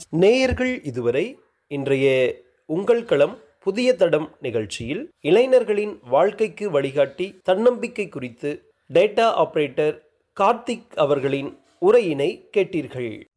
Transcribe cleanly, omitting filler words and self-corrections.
நேயர்கள் இதுவரை இன்றைய உங்கள் களம் புதிய தடம் நிகழ்ச்சியில் இளைஞர்களின் வாழ்க்கைக்கு வழிகாட்டி தன்னம்பிக்கை குறித்து டேட்டா ஆபரேட்டர் கார்த்திக் அவர்களின் உரையினை கேட்டீர்கள்.